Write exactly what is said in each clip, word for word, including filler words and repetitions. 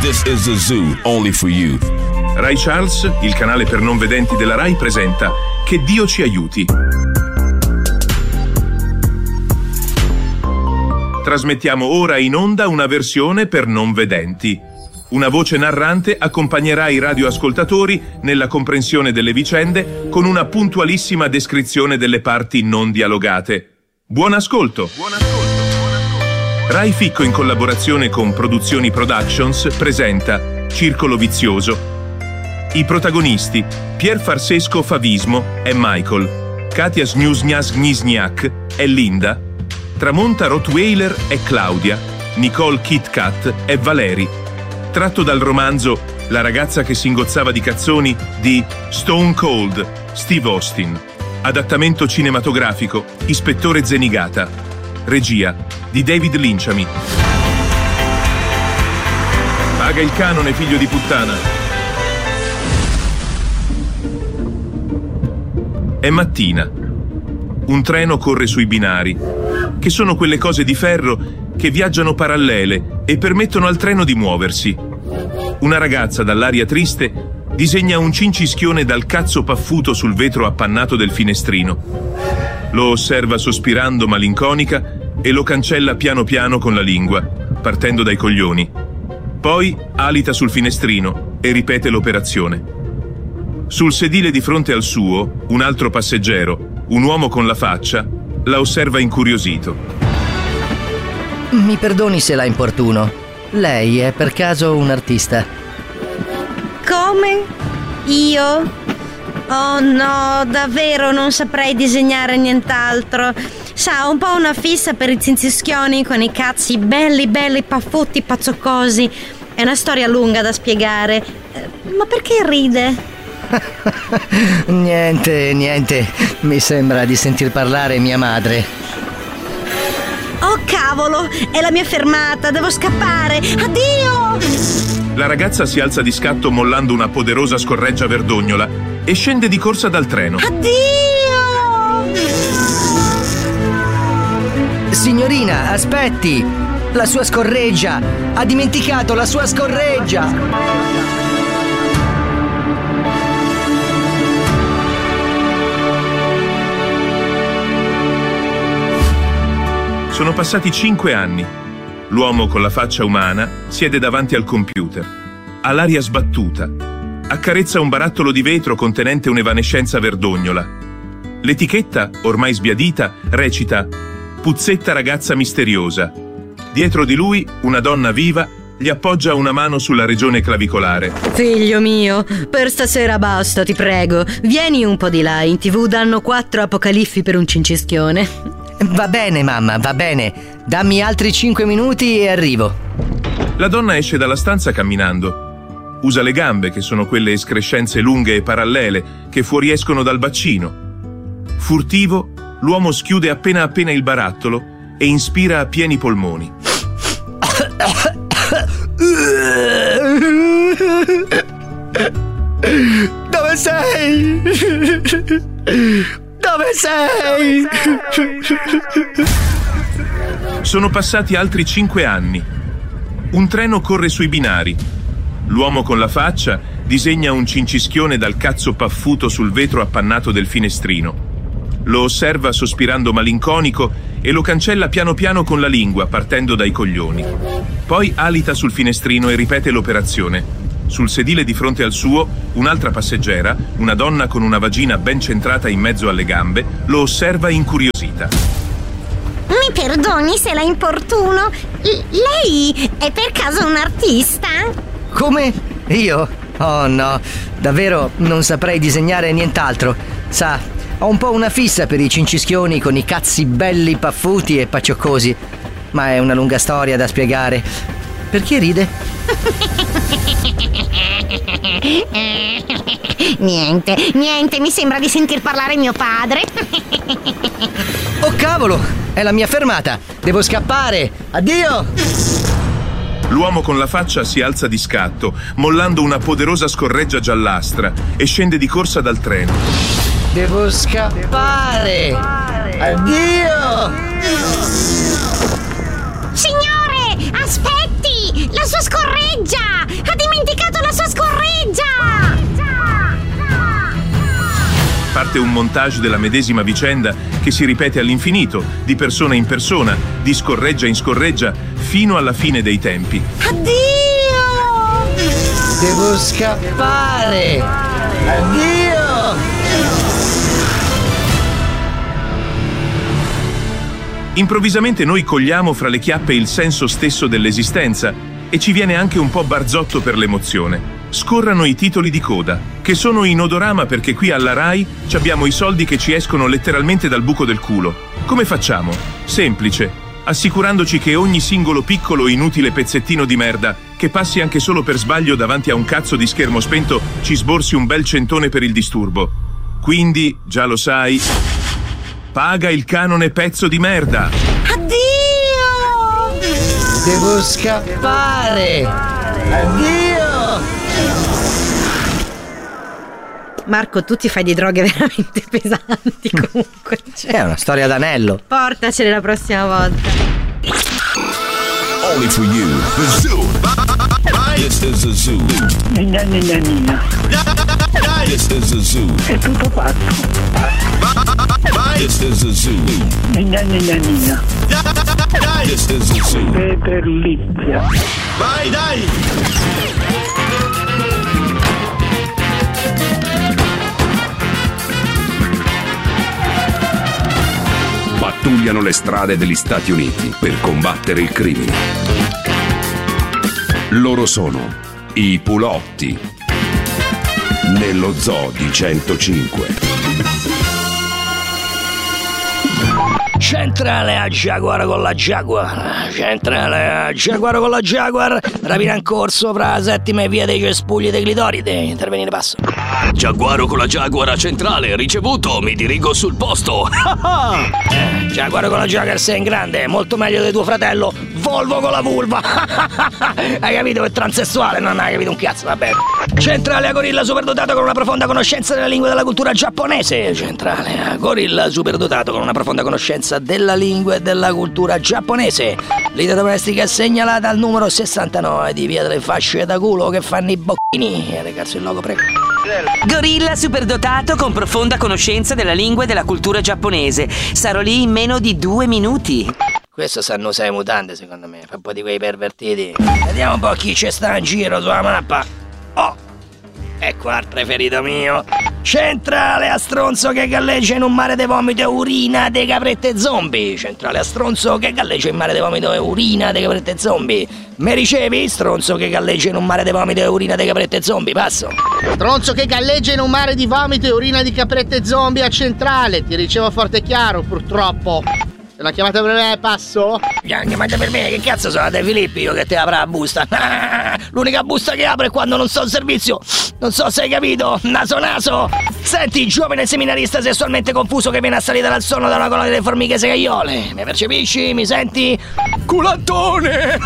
This is a zoo only for you. Rai Charles, il canale per non vedenti della Rai, presenta Che Dio ci aiuti. Trasmettiamo ora in onda una versione per non vedenti. Una voce narrante accompagnerà i radioascoltatori nella comprensione delle vicende con una puntualissima descrizione delle parti non dialogate. Buon ascolto! Buon ascolto! Rai Ficco, in collaborazione con Produzioni Productions, presenta Circolo Vizioso. I protagonisti: Pier Farsesco Favismo è Michael, Katia Snusnias Gnisniak è Linda, Tramonta Rottweiler è Claudia, Nicole Kit Kat è Valeri. Tratto dal romanzo La ragazza che si ingozzava di cazzoni di Stone Cold, Steve Austin. Adattamento cinematografico Ispettore Zenigata. Regia di David Linciami. Paga il canone, figlio di puttana. È mattina. Un treno corre sui binari, che sono quelle cose di ferro che viaggiano parallele e permettono al treno di muoversi. Una ragazza dall'aria triste disegna un cincischione dal cazzo paffuto sul vetro appannato del finestrino. Lo osserva sospirando malinconica e lo cancella piano piano con la lingua, partendo dai coglioni. Poi alita sul finestrino e ripete l'operazione. Sul sedile di fronte al suo, un altro passeggero, un uomo con la faccia, la osserva incuriosito. Mi perdoni se la importuno. Lei è per caso un artista? Come? Io? Oh no, davvero non saprei disegnare nient'altro. Sa, ho un po' una fissa per i zinzischioni con i cazzi belli belli paffutti pazzoccosi. È una storia lunga da spiegare. Ma perché ride? Niente, niente. Mi sembra di sentir parlare mia madre. Oh cavolo, è la mia fermata, devo scappare. Addio! La ragazza si alza di scatto mollando una poderosa scorreggia verdognola e scende di corsa dal treno. Addio! Signorina, aspetti! La sua scorreggia! Ha dimenticato la sua scorreggia! Sono passati cinque anni. L'uomo con la faccia umana siede davanti al computer. Ha l'aria sbattuta. Accarezza un barattolo di vetro contenente un'evanescenza verdognola. L'etichetta, ormai sbiadita, recita Puzzetta ragazza misteriosa. Dietro di lui, una donna viva gli appoggia una mano sulla regione clavicolare. Figlio mio, per stasera basta, ti prego. Vieni un po' di là, in tv danno quattro apocaliffi per un cincischione. Va bene, mamma, va bene. Dammi altri cinque minuti e arrivo. La donna esce dalla stanza camminando. Usa le gambe, che sono quelle escrescenze lunghe e parallele che fuoriescono dal bacino. Furtivo, l'uomo schiude appena appena il barattolo e inspira a pieni polmoni. Dove sei? Dove sei? Sono passati altri cinque anni. Un treno corre sui binari. L'uomo con la faccia disegna un cincischione dal cazzo paffuto sul vetro appannato del finestrino. Lo osserva sospirando malinconico e lo cancella piano piano con la lingua, partendo dai coglioni. Poi alita sul finestrino e ripete l'operazione. Sul sedile di fronte al suo, un'altra passeggera, una donna con una vagina ben centrata in mezzo alle gambe, lo osserva incuriosita. Mi perdoni se la importuno. L- lei è per caso un artista? Come? Io? Oh no, davvero non saprei disegnare nient'altro. Sa, ho un po' una fissa per i cincischioni con i cazzi belli paffuti e paccioccosi. Ma è una lunga storia da spiegare. Perché ride? Niente, niente, mi sembra di sentir parlare mio padre. Oh cavolo, è la mia fermata. Devo scappare. Addio! L'uomo con la faccia si alza di scatto, mollando una poderosa scorreggia giallastra, e scende di corsa dal treno. Devo scappare. Addio! Signore, aspetti! La sua scorreggia! parte un montage della medesima vicenda che si ripete all'infinito, di persona in persona, di scorreggia in scorreggia, fino alla fine dei tempi. Addio! Devo scappare! Addio! Improvvisamente noi cogliamo fra le chiappe il senso stesso dell'esistenza e ci viene anche un po' barzotto per l'emozione. Scorrano i titoli di coda, che sono in odorama perché qui alla Rai ci abbiamo i soldi che ci escono letteralmente dal buco del culo. Come facciamo? Semplice, assicurandoci che ogni singolo piccolo inutile pezzettino di merda che passi anche solo per sbaglio davanti a un cazzo di schermo spento ci sborsi un bel centone per il disturbo. Quindi, già lo sai, paga il canone, pezzo di merda! Addio! Devo scappare! Addio! Marco, tu ti fai di droghe veramente pesanti comunque. Cioè, È una storia d'anello. portacele la prossima volta. Only for you. The Zoo. This is the Zoo. Nina, nina, nina. This is the Zoo. È tutto fatto. This is the Zoo. Nina, nina, nina. This is the Zoo. Peperlizia. Vai, dai! Pattugliano le strade degli Stati Uniti per combattere il crimine. Loro sono i Pulotti nello Zoo di centocinque. Centrale a Jaguar con la Jaguar. Centrale a Jaguar con la Jaguar. Rapina in corso fra settima e via dei cespugli dei clitoride. Intervenire passo. Giaguaro con la Jaguar centrale, ricevuto, mi dirigo sul posto. eh, Jaguar con la Jaguar sei in grande, molto meglio di tuo fratello Volvo con la vulva. Hai capito che transessuale? Non hai capito un cazzo, va bene. Centrale a gorilla superdotato con una profonda conoscenza della lingua e della cultura giapponese. Centrale a gorilla superdotato con una profonda conoscenza della lingua e della cultura giapponese. Lite domestica segnalata al numero sessantanove di via delle fasce da culo che fanno i bocchini. Ragazzi, il logo, prego. Gorilla superdotato con profonda conoscenza della lingua e della cultura giapponese. Sarò lì in meno di due minuti. Questo sanno sei mutande, secondo me. Fa un po' di quei pervertiti. Vediamo un po' chi c'è sta in giro sulla mappa. Oh! Ecco al preferito mio. Centrale a stronzo che galleggia in un mare di vomito e urina dei caprette zombie. Centrale a stronzo che galleggia in un mare di vomito e urina dei caprette zombie. Me ricevi? Stronzo che galleggia in un mare di vomito e urina dei caprette zombie. Passo. Stronzo che galleggia in un mare di vomito e urina di caprette zombie a centrale. Ti ricevo forte e chiaro, purtroppo. Se la chiamata per me, passo? La chiamata per me? Che cazzo sono De Filippi io che ti apra la busta? L'unica busta che apre è quando non so il servizio. Non so se hai capito, naso naso. Senti, giovane seminarista sessualmente confuso che viene assalita dal sonno da una colonia di formiche segaiole. Mi percepisci? Mi senti? Culantone!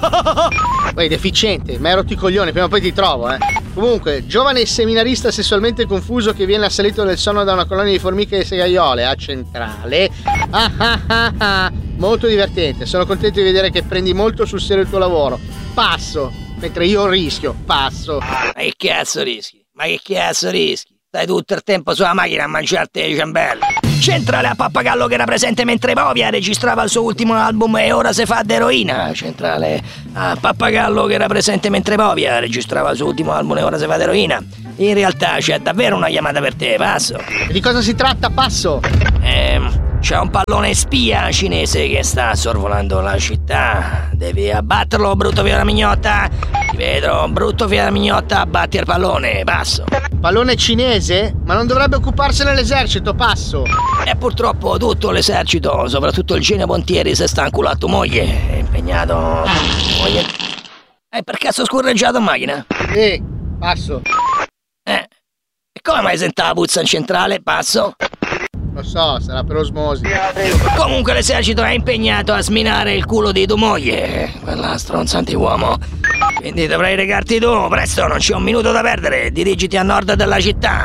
Poi deficiente, ma ero ti coglione, prima o poi ti trovo, eh. Comunque, giovane seminarista sessualmente confuso che viene assalito nel sonno da una colonia di formiche segaiole a centrale. Ah ah ah ah, molto divertente, sono contento di vedere che prendi molto sul serio il tuo lavoro. Passo, mentre io rischio, passo. Ma che cazzo rischi? Ma che cazzo rischi? Stai tutto il tempo sulla macchina a mangiarti le ciambelle. Centrale a Pappagallo che era presente mentre Povia registrava il suo ultimo album e ora se fa d'eroina. Centrale a Pappagallo che era presente mentre Povia registrava il suo ultimo album e ora se fa d'eroina. In realtà c'è davvero una chiamata per te, passo. E di cosa si tratta, passo? Ehm... C'è un pallone spia cinese che sta sorvolando la città. Devi abbatterlo, brutto figlio della mignotta. Ti vedo, brutto figlio della mignotta, abbatti il pallone, passo. Pallone cinese? Ma non dovrebbe occuparsene l'esercito, passo. E purtroppo tutto l'esercito, soprattutto il genio Pontieri, se sta inculato moglie. È impegnato. Moglie. E per caso scorreggiato in macchina? Sì, passo. Eh. E come mai senta la puzza in centrale, passo? Lo so, sarà per osmosi. Comunque l'esercito è impegnato a sminare il culo di tua moglie, quella stronza antiuomo. Quindi dovrai recarti tu, presto, non c'è un minuto da perdere, dirigiti a nord della città.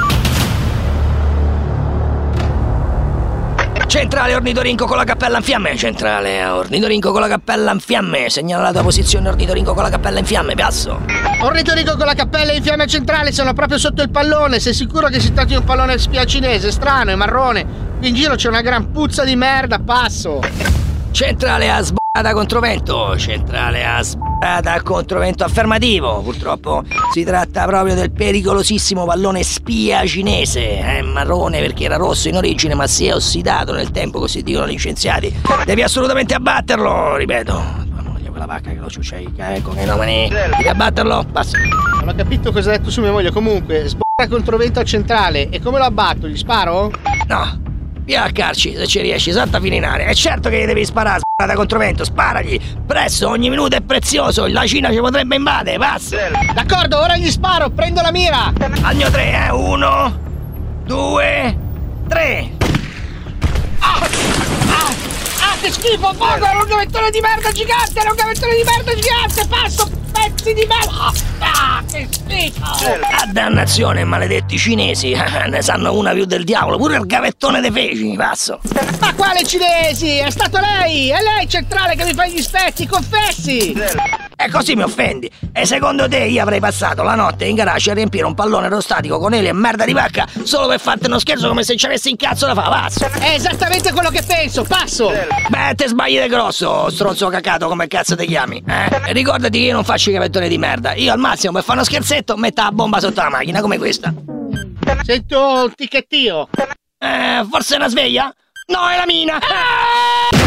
Centrale ornitorinco con la cappella in fiamme. Centrale ornitorinco con la cappella in fiamme. Segnala la tua posizione ornitorinco con la cappella in fiamme, passo. Ornitorico con la cappella in fiamme centrale, sono proprio sotto il pallone. Sei sicuro che si tratti di un pallone spia cinese? Strano, è marrone. Qui in giro c'è una gran puzza di merda, passo. Centrale a sbada controvento. Centrale a sbada controvento affermativo. Purtroppo si tratta proprio del pericolosissimo pallone spia cinese. È marrone perché era rosso in origine, ma si è ossidato nel tempo, così dicono gli scienziati. Devi assolutamente abbatterlo, ripeto. Quella vacca che lo ciuccia, ecco che nomini. Devi abbatterlo, passa. Non ho capito cosa ha detto su mia moglie. Comunque, sbada controvento a centrale. E come lo abbatto? Gli sparo? No, via a carci se ci riesci, salta fino in aria. È certo che gli devi sparare, sparata controvento, sparagli. Presto, ogni minuto è prezioso, la Cina ci potrebbe invadere, passa. D'accordo, ora gli sparo, prendo la mira. Agno tre, eh, uno, due, tre. Ah! Ah! Ah, che schifo, fuoco, era un gavettone di merda gigante, era un gavettone di merda gigante, passo, pezzi di merda. Ah, che schifo. Ah, dannazione, maledetti cinesi, ne sanno una più del diavolo, pure il gavettone dei feci, passo. Ma quale cinesi? È stato lei, è lei centrale che mi fa gli spezzi, confessi. E così mi offendi. E secondo te io avrei passato la notte in garage a riempire un pallone aerostatico con eli e merda di vacca solo per farti uno scherzo come se ci avessi in cazzo da fa, passo. È esattamente quello che penso, passo. Beh, te sbagli di grosso, stronzo cacato, come cazzo ti chiami, eh? E ricordati che io non faccio i gavettoni di merda. Io al massimo per fare uno scherzetto metto la bomba sotto la macchina, come questa. Sento un ticchettio. Eh, forse è una sveglia? No, è la mina! Ah!